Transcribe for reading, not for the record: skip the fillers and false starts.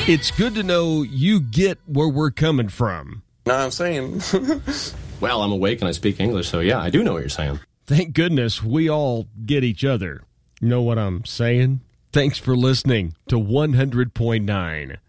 It's good to know you get where we're coming from. Know what I'm saying? Well, I'm awake and I speak English, so yeah, I do know what you're saying. Thank goodness we all get each other. Know what I'm saying? Thanks for listening to 100.9.